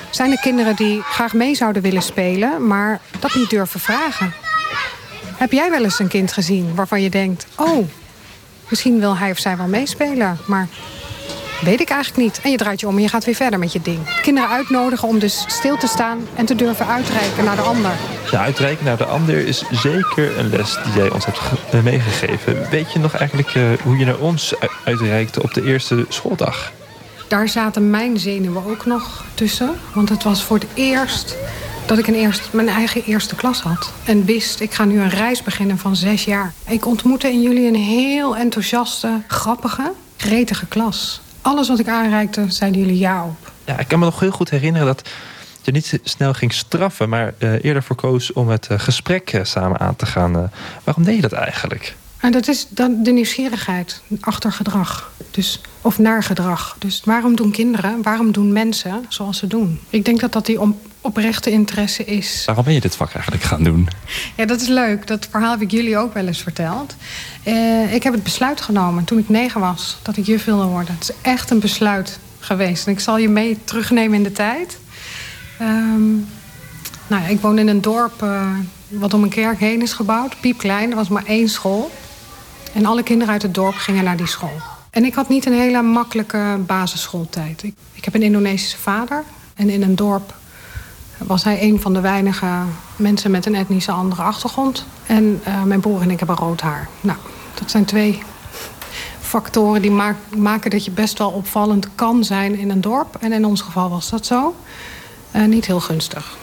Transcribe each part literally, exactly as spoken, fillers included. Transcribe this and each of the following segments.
Zijn er kinderen die graag mee zouden willen spelen, maar dat niet durven vragen? Heb jij wel eens een kind gezien waarvan je denkt, oh, misschien wil hij of zij wel meespelen, maar weet ik eigenlijk niet. En je draait je om en je gaat weer verder met je ding. Kinderen uitnodigen om dus stil te staan en te durven uitreiken naar de ander. Ja, uitreiken naar de ander is zeker een les die jij ons hebt ge- meegegeven. Weet je nog eigenlijk uh, hoe je naar ons uitreikte op de eerste schooldag? Daar zaten mijn zenuwen ook nog tussen. Want het was voor het eerst dat ik een eerst, mijn eigen eerste klas had. En wist, ik ga nu een reis beginnen van zes jaar. Ik ontmoette in jullie een heel enthousiaste, grappige, gretige klas. Alles wat ik aanreikte, zeiden jullie ja op. Ja, ik kan me nog heel goed herinneren dat je niet snel ging straffen, maar uh, eerder voor koos om het uh, gesprek uh, samen aan te gaan. Uh, waarom deed je dat eigenlijk? En dat is dan de nieuwsgierigheid achter gedrag. Dus, of naar gedrag. Dus waarom doen kinderen, waarom doen mensen zoals ze doen? Ik denk dat dat die om, oprechte interesse is. Waarom ben je dit vak eigenlijk gaan doen? Ja, dat is leuk. Dat verhaal heb ik jullie ook wel eens verteld. Uh, ik heb het besluit genomen toen ik negen was dat ik juf wilde worden. Het is echt een besluit geweest. En ik zal je mee terugnemen in de tijd. Um, nou ja, ik woon in een dorp uh, wat om een kerk heen is gebouwd. Piepklein, er was maar één school. En alle kinderen uit het dorp gingen naar die school. En ik had niet een hele makkelijke basisschooltijd. Ik, ik heb een Indonesische vader. En in een dorp was hij een van de weinige mensen met een etnische andere achtergrond. En uh, mijn broer en ik hebben rood haar. Nou, dat zijn twee factoren die maak, maken dat je best wel opvallend kan zijn in een dorp. En in ons geval was dat zo. Uh, niet heel gunstig.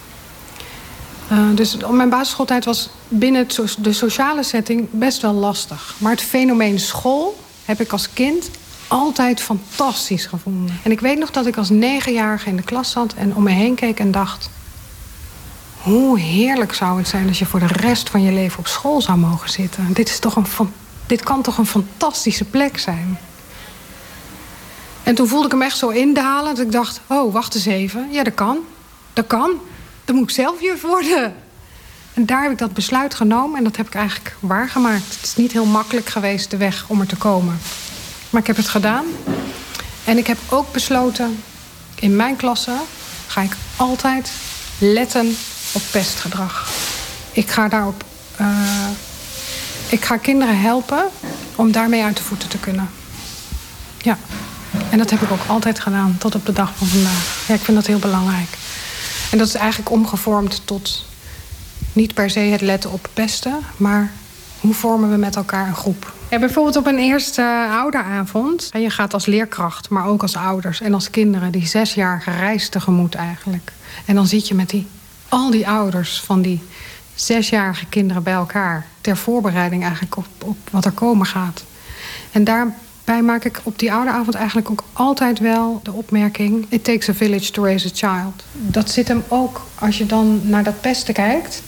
Uh, dus mijn basisschooltijd was binnen het so- de sociale setting best wel lastig. Maar het fenomeen school heb ik als kind altijd fantastisch gevonden. En ik weet nog dat ik als negenjarige in de klas zat en om me heen keek en dacht, hoe heerlijk zou het zijn als je voor de rest van je leven op school zou mogen zitten. Dit is toch een, dit kan toch een fantastische plek zijn. En toen voelde ik hem echt zo indalen dat ik dacht, oh, wacht eens even. Ja, dat kan. Dat kan. Dan moet ik zelf juf worden. En daar heb ik dat besluit genomen en dat heb ik eigenlijk waargemaakt. Het is niet heel makkelijk geweest, de weg om er te komen. Maar ik heb het gedaan. En ik heb ook besloten, in mijn klasse ga ik altijd letten op pestgedrag. Ik ga daarop, uh, ik ga kinderen helpen om daarmee uit de voeten te kunnen. Ja. En dat heb ik ook altijd gedaan, tot op de dag van vandaag. Ja, ik vind dat heel belangrijk. En dat is eigenlijk omgevormd tot niet per se het letten op pesten, maar hoe vormen we met elkaar een groep? Ja, bijvoorbeeld op een eerste ouderavond. En je gaat als leerkracht, maar ook als ouders en als kinderen die zesjarige reis tegemoet eigenlijk. En dan zit je met die, al die ouders van die zesjarige kinderen bij elkaar ter voorbereiding eigenlijk op, op wat er komen gaat. En daarbij maak ik op die ouderavond eigenlijk ook altijd wel de opmerking, it takes a village to raise a child. Dat zit hem ook, als je dan naar dat pesten kijkt,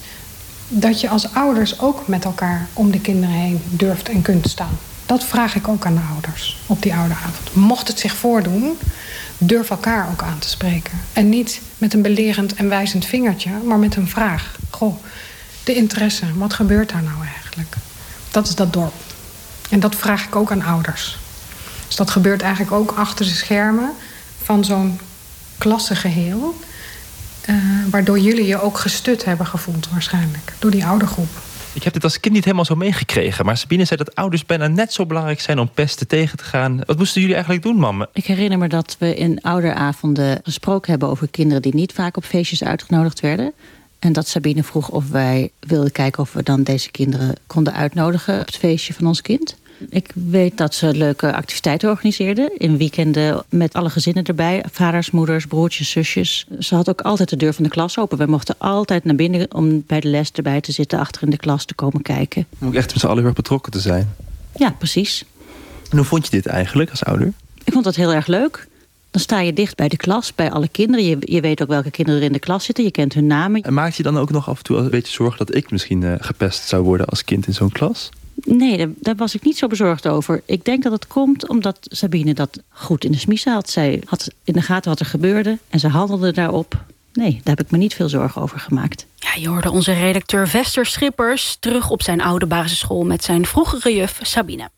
dat je als ouders ook met elkaar om de kinderen heen durft en kunt staan. Dat vraag ik ook aan de ouders op die ouderavond. Mocht het zich voordoen, durf elkaar ook aan te spreken. En niet met een belerend en wijzend vingertje, maar met een vraag. Goh, de interesse, wat gebeurt daar nou eigenlijk? Dat is dat dorp. En dat vraag ik ook aan ouders. Dus dat gebeurt eigenlijk ook achter de schermen van zo'n klassengeheel. Uh, waardoor jullie je ook gestut hebben gevoeld waarschijnlijk. Door die oudergroep. Ik heb dit als kind niet helemaal zo meegekregen. Maar Sabine zei dat ouders bijna net zo belangrijk zijn om pesten tegen te gaan. Wat moesten jullie eigenlijk doen, mam? Ik herinner me dat we in ouderavonden gesproken hebben over kinderen die niet vaak op feestjes uitgenodigd werden. En dat Sabine vroeg of wij wilden kijken of we dan deze kinderen konden uitnodigen op het feestje van ons kind. Ik weet dat ze leuke activiteiten organiseerden. In weekenden met alle gezinnen erbij. Vaders, moeders, broertjes, zusjes. Ze had ook altijd de deur van de klas open. We mochten altijd naar binnen om bij de les erbij te zitten. Achter in de klas te komen kijken. Om ook echt met z'n allen heel erg betrokken te zijn. Ja, precies. En hoe vond je dit eigenlijk als ouder? Ik vond dat heel erg leuk. Dan sta je dicht bij de klas, bij alle kinderen. Je, je weet ook welke kinderen er in de klas zitten. Je kent hun namen. En maakt je dan ook nog af en toe een beetje zorgen dat ik misschien uh, gepest zou worden als kind in zo'n klas? Nee, daar, daar was ik niet zo bezorgd over. Ik denk dat het komt omdat Sabine dat goed in de smiezen had. Zij had in de gaten wat er gebeurde en ze handelde daarop. Nee, daar heb ik me niet veel zorgen over gemaakt. Ja, je hoorde onze redacteur Vester Schippers terug op zijn oude basisschool met zijn vroegere juf Sabine.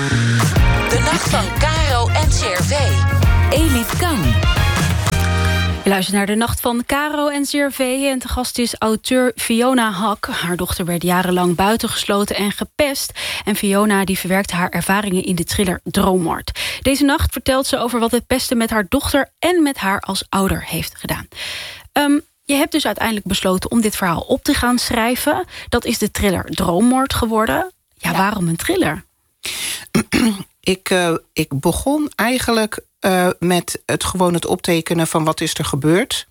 De nacht van K R O N C R V. Elif Kan. Luister naar de Nacht van Caro en Zervee. En te gast is auteur Fiona Hak. Haar dochter werd jarenlang buitengesloten en gepest. En Fiona die verwerkt haar ervaringen in de thriller Droommoord. Deze nacht vertelt ze over wat het pesten met haar dochter en met haar als ouder heeft gedaan. Um, je hebt dus uiteindelijk besloten om dit verhaal op te gaan schrijven. Dat is de thriller Droommoord geworden. Ja, ja. Waarom een thriller? Ik, uh, ik begon eigenlijk uh, met het gewoon het optekenen van wat is er gebeurd.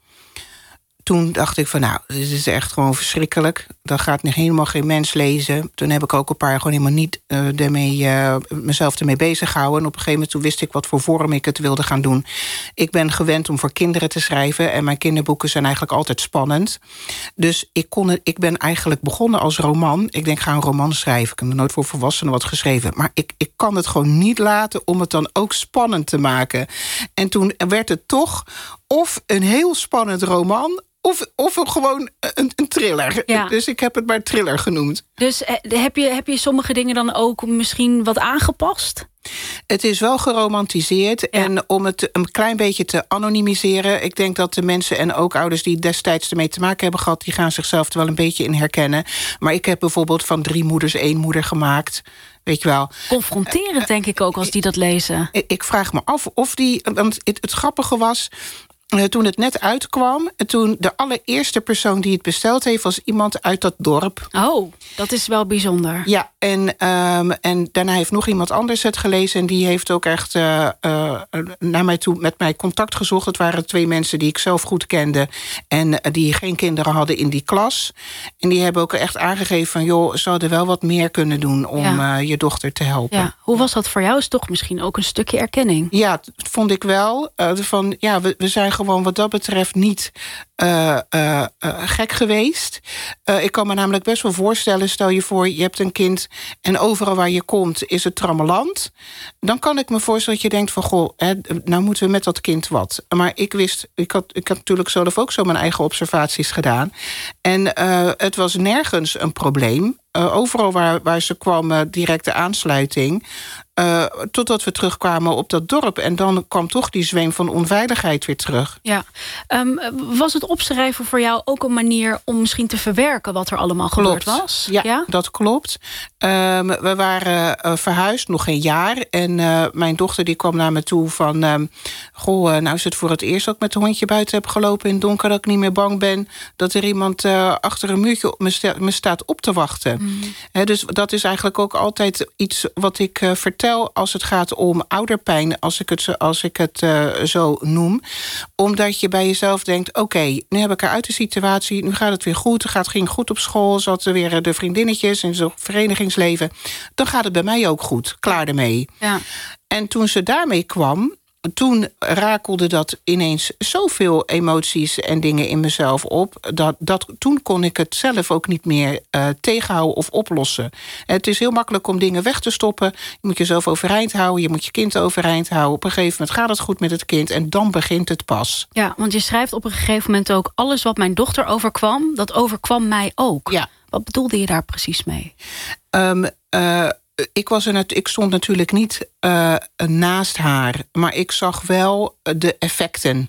Toen dacht ik van nou, dit is echt gewoon verschrikkelijk. Dat gaat helemaal geen mens lezen. Toen heb ik ook een paar gewoon helemaal niet uh, ermee, uh, mezelf ermee bezig gehouden. En op een gegeven moment toen wist ik wat voor vorm ik het wilde gaan doen. Ik ben gewend om voor kinderen te schrijven. En mijn kinderboeken zijn eigenlijk altijd spannend. Dus ik, kon het, ik ben eigenlijk begonnen als roman. Ik denk, ik ga een roman schrijven. Ik heb nog nooit voor volwassenen wat geschreven. Maar ik, ik kan het gewoon niet laten om het dan ook spannend te maken. En toen werd het toch of een heel spannend roman Of, of gewoon een, een thriller. Ja. Dus ik heb het maar thriller genoemd. Dus heb je, heb je sommige dingen dan ook misschien wat aangepast? Het is wel geromantiseerd. Ja. En om het een klein beetje te anonimiseren, ik denk dat de mensen en ook ouders die destijds ermee te maken hebben gehad, die gaan zichzelf er wel een beetje in herkennen. Maar ik heb bijvoorbeeld van drie moeders één moeder gemaakt. Weet je wel. Confronterend, denk ik ook, als die dat lezen. Ik, ik vraag me af of die. Want het, het grappige was, Uh, toen het net uitkwam, toen de allereerste persoon die het besteld heeft, was iemand uit dat dorp. Oh, dat is wel bijzonder. Ja, en, um, en daarna heeft nog iemand anders het gelezen. En die heeft ook echt uh, uh, naar mij toe met mij contact gezocht. Het waren twee mensen die ik zelf goed kende en uh, die geen kinderen hadden in die klas. En die hebben ook echt aangegeven van, joh, ze hadden wel wat meer kunnen doen om ja. uh, je dochter te helpen. Ja. Hoe was dat voor jou? Is toch misschien ook een stukje erkenning? Ja, dat vond ik wel. Uh, van, ja, we, we zijn gewoon wat dat betreft niet uh, uh, uh, gek geweest. Uh, ik kan me namelijk best wel voorstellen, stel je voor, je hebt een kind en overal waar je komt is het trammeland. Dan kan ik me voorstellen dat je denkt van, goh, hè, nou moeten we met dat kind wat. Maar ik wist, ik had, ik had natuurlijk zelf ook zo mijn eigen observaties gedaan. En uh, het was nergens een probleem. Uh, overal waar, waar ze kwam, uh, directe aansluiting. Uh, totdat we terugkwamen op dat dorp. En dan kwam toch die zweem van onveiligheid weer terug. Ja. Um, was het opschrijven voor jou ook een manier om misschien te verwerken wat er allemaal klopt. gebeurd was? Ja, ja? Dat klopt. Um, we waren uh, verhuisd, nog geen jaar. En uh, mijn dochter die kwam naar me toe van, Um, goh, uh, nou is het voor het eerst dat ik met een hondje buiten heb gelopen in het donker, dat ik niet meer bang ben dat er iemand uh, achter een muurtje op me, sta- me staat op te wachten. Mm. He, dus dat is eigenlijk ook altijd iets wat ik uh, vertel als het gaat om ouderpijn, als ik het, als ik het uh, zo noem. Omdat je bij jezelf denkt, oké, okay, nu heb ik haar uit de situatie, nu gaat het weer goed, het gaat, ging goed op school, zat er weer de vriendinnetjes en zo'n verenigingsleven. Dan gaat het bij mij ook goed, klaar ermee. Ja. En toen ze daarmee kwam, toen rakelde dat ineens zoveel emoties en dingen in mezelf op, dat, dat toen kon ik het zelf ook niet meer uh, tegenhouden of oplossen. Het is heel makkelijk om dingen weg te stoppen. Je moet jezelf overeind houden, je moet je kind overeind houden. Op een gegeven moment gaat het goed met het kind en dan begint het pas. Ja, want je schrijft op een gegeven moment ook, alles wat mijn dochter overkwam, dat overkwam mij ook. Ja. Wat bedoelde je daar precies mee? Um, uh, Ik, was er net, ik stond natuurlijk niet uh, naast haar, maar ik zag wel de effecten.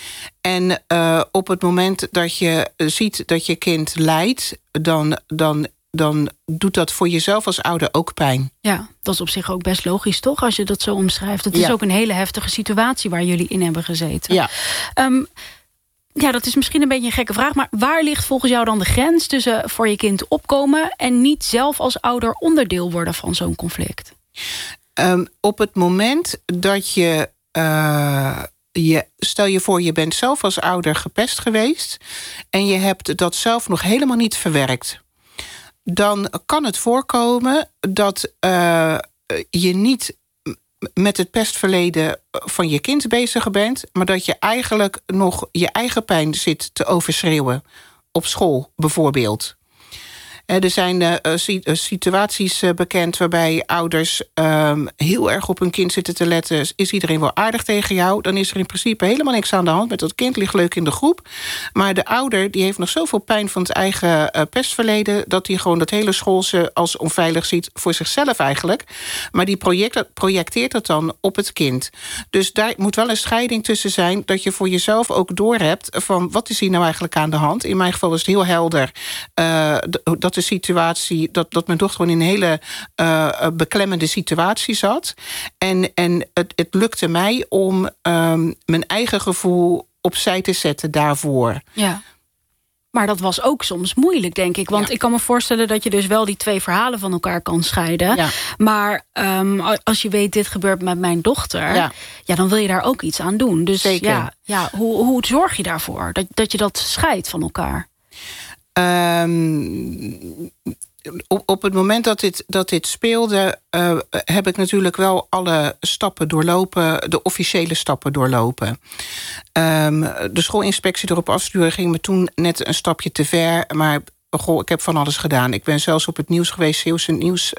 En uh, op het moment dat je ziet dat je kind lijdt, dan, dan, dan doet dat voor jezelf als ouder ook pijn. Ja, dat is op zich ook best logisch, toch? Als je dat zo omschrijft. Het is ja. ook een hele heftige situatie waar jullie in hebben gezeten. Ja. Um, Ja, dat is misschien een beetje een gekke vraag, maar waar ligt volgens jou dan de grens tussen voor je kind opkomen en niet zelf als ouder onderdeel worden van zo'n conflict? Um, op het moment dat je, uh, je, stel je voor je bent zelf als ouder gepest geweest en je hebt dat zelf nog helemaal niet verwerkt, dan kan het voorkomen dat uh, je niet met het pestverleden van je kind bezig bent, maar dat je eigenlijk nog je eigen pijn zit te overschreeuwen. Op school bijvoorbeeld. Er zijn uh, situaties uh, bekend waarbij ouders uh, heel erg op hun kind zitten te letten. Is iedereen wel aardig tegen jou? Dan is er in principe helemaal niks aan de hand met dat kind, ligt leuk in de groep. Maar de ouder die heeft nog zoveel pijn van het eigen uh, pestverleden, dat hij gewoon dat hele schoolse als onveilig ziet voor zichzelf eigenlijk. Maar die project, projecteert dat dan op het kind. Dus daar moet wel een scheiding tussen zijn, dat je voor jezelf ook doorhebt van wat is hier nou eigenlijk aan de hand. In mijn geval is het heel helder uh, dat de situatie, dat, dat mijn dochter gewoon in een hele uh, beklemmende situatie zat. En, en het, het lukte mij om um, mijn eigen gevoel opzij te zetten daarvoor. Ja. Maar dat was ook soms moeilijk, denk ik. Want ja. ik kan me voorstellen dat je dus wel die twee verhalen van elkaar kan scheiden. Ja. Maar um, als je weet, dit gebeurt met mijn dochter, Ja. ja, dan wil je daar ook iets aan doen. Dus Zeker. ja, ja hoe, hoe zorg je daarvoor? Dat, dat je dat scheidt van elkaar? Um, op, op het moment dat dit, dat dit speelde, uh, heb ik natuurlijk wel alle stappen doorlopen, de officiële stappen doorlopen. Um, de schoolinspectie erop afsturen ging me toen net een stapje te ver, maar goh, ik heb van alles gedaan. Ik ben zelfs op het nieuws geweest, Zeeuwse nieuws.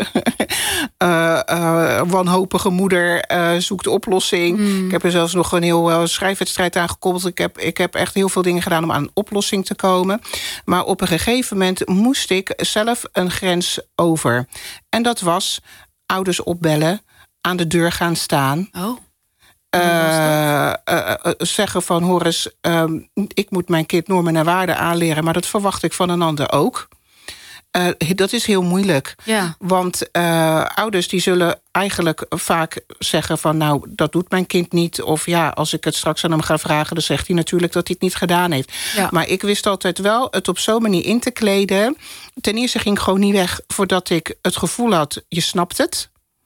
uh, uh, wanhopige moeder uh, zoekt oplossing. Mm. Ik heb er zelfs nog een heel uh, schrijfwedstrijd aan gekoppeld. Ik heb, ik heb echt heel veel dingen gedaan om aan een oplossing te komen. Maar op een gegeven moment moest ik zelf een grens over. En dat was ouders opbellen, aan de deur gaan staan. Oh. Uh, uh, uh, zeggen van, hoor eens, um, ik moet mijn kind normen en waarden aanleren, maar dat verwacht ik van een ander ook. Uh, dat is heel moeilijk. Ja. Want uh, ouders die zullen eigenlijk vaak zeggen van, nou, dat doet mijn kind niet. Of ja, als ik het straks aan hem ga vragen, dan zegt hij natuurlijk dat hij het niet gedaan heeft. Ja. Maar ik wist altijd wel het op zo'n manier in te kleden. Ten eerste ging ik gewoon niet weg voordat ik het gevoel had, je snapt het.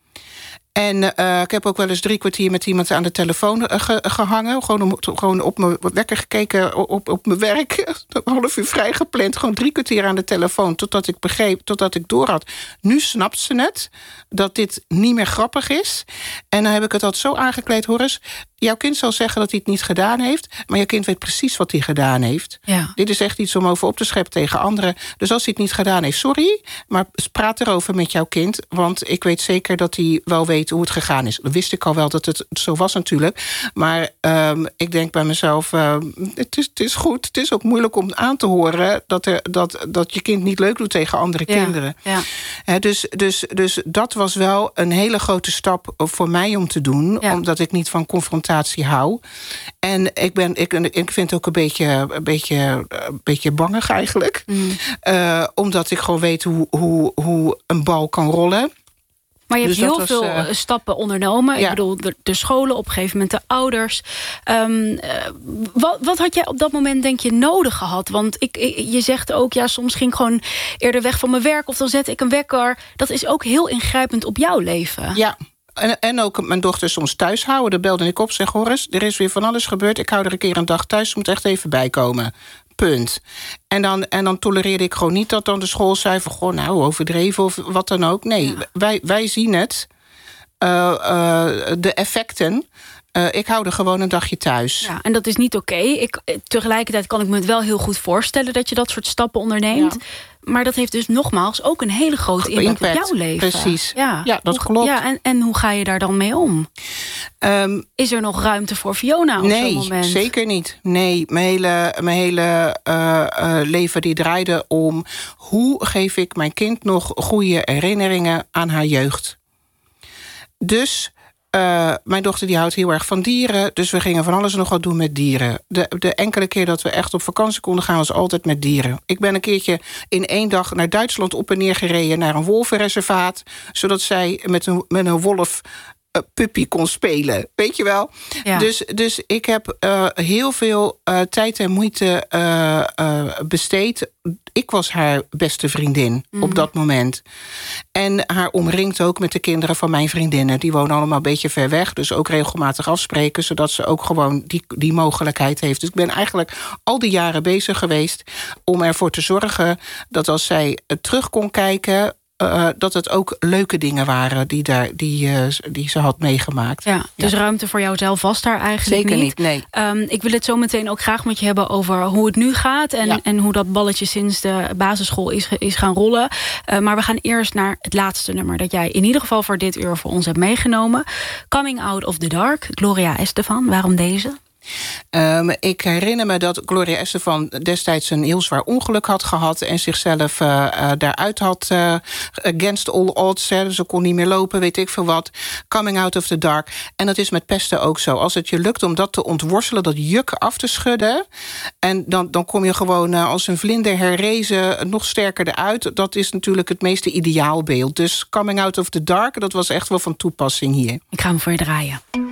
En uh, ik heb ook wel eens drie kwartier met iemand aan de telefoon uh, ge, gehangen. Gewoon, om, gewoon op mijn wekker gekeken, op, op mijn werk. Een half uur vrijgepland. Gewoon drie kwartier aan de telefoon. Totdat ik begreep, totdat ik doorhad. Nu snapt ze het. Dat dit niet meer grappig is. En dan heb ik het altijd zo aangekleed. Hoor eens, jouw kind zal zeggen dat hij het niet gedaan heeft. Maar jouw kind weet precies wat hij gedaan heeft. Ja. Dit is echt iets om over op te scheppen tegen anderen. Dus als hij het niet gedaan heeft, sorry. Maar praat erover met jouw kind. Want ik weet zeker dat hij wel weet hoe het gegaan is. Dat wist ik al wel dat het zo was natuurlijk. Maar um, ik denk bij mezelf, uh, het, is, het is goed. Het is ook moeilijk om aan te horen dat, er, dat, dat je kind niet leuk doet tegen andere ja, kinderen. Ja. He, dus, dus, dus dat was wel een hele grote stap voor mij om te doen. Ja. Omdat ik niet van confrontatie hou. En ik, ben, ik, ik vind het ook een beetje, een beetje, een beetje bangig eigenlijk. Mm. Uh, omdat ik gewoon weet hoe, hoe, hoe een bal kan rollen. Maar je dus hebt heel was, veel uh, stappen ondernomen. Ja. Ik bedoel, de, de scholen, op een gegeven moment de ouders. Um, uh, wat, wat had jij op dat moment, denk je, nodig gehad? Want ik, ik, je zegt ook, ja, soms ging ik gewoon eerder weg van mijn werk, of dan zette ik een wekker. Dat is ook heel ingrijpend op jouw leven. Ja. En, en ook mijn dochter soms thuis houden. Daar belde ik op, zeg, hoor eens, er is weer van alles gebeurd. Ik hou er een keer een dag thuis, moet echt even bijkomen. Punt. En dan, en dan tolereerde ik gewoon niet dat dan de school zei van, goh, nou, overdreven of wat dan ook. Nee, ja. wij, wij zien het. Uh, uh, de effecten. Uh, ik hou er gewoon een dagje thuis. Ja, en dat is niet oké. Okay. Tegelijkertijd kan ik me het wel heel goed voorstellen dat je dat soort stappen onderneemt. Ja. Maar dat heeft dus nogmaals ook een hele grote impact, impact op jouw leven. Precies, ja, ja dat hoe, klopt. Ja, en, en hoe ga je daar dan mee om? Um, is er nog ruimte voor Fiona op nee, zo'n moment? Nee, zeker niet. Nee, mijn hele, mijn hele uh, uh, leven die draaide om, hoe geef ik mijn kind nog goede herinneringen aan haar jeugd? Dus Uh, mijn dochter die houdt heel erg van dieren. Dus we gingen van alles en nog wat doen met dieren. De, de enkele keer dat we echt op vakantie konden gaan, was altijd met dieren. Ik ben een keertje in één dag naar Duitsland op en neer gereden, naar een wolvenreservaat, zodat zij met een, met een wolf uh, puppy kon spelen. Weet je wel? Ja. Dus, dus ik heb uh, heel veel uh, tijd en moeite uh, uh, besteed. Ik was haar beste vriendin mm. op dat moment. En haar omringt ook met de kinderen van mijn vriendinnen. Die wonen allemaal een beetje ver weg. Dus ook regelmatig afspreken, zodat ze ook gewoon die, die mogelijkheid heeft. Dus ik ben eigenlijk al die jaren bezig geweest om ervoor te zorgen dat als zij terug kon kijken, Uh, dat het ook leuke dingen waren die, daar, die, uh, die ze had meegemaakt. Ja, dus ja. ruimte voor jou zelf was daar eigenlijk Zeker niet. niet, nee. Um, ik wil het zo meteen ook graag met je hebben over hoe het nu gaat... en, ja. en hoe dat balletje sinds de basisschool is, is gaan rollen. Uh, maar we gaan eerst naar het laatste nummer... dat jij in ieder geval voor dit uur voor ons hebt meegenomen. Coming Out of the Dark, Gloria Estefan. Waarom deze? Um, ik herinner me dat Gloria Estefan destijds een heel zwaar ongeluk had gehad... en zichzelf uh, uh, daaruit had uh, against all odds. Hè, ze kon niet meer lopen, weet ik veel wat. Coming out of the dark. En dat is met pesten ook zo. Als het je lukt om dat te ontworstelen, dat juk af te schudden... en dan, dan kom je gewoon uh, als een vlinder herrezen nog sterker eruit. Dat is natuurlijk het meeste ideaalbeeld. Dus coming out of the dark, dat was echt wel van toepassing hier. Ik ga hem voor je draaien.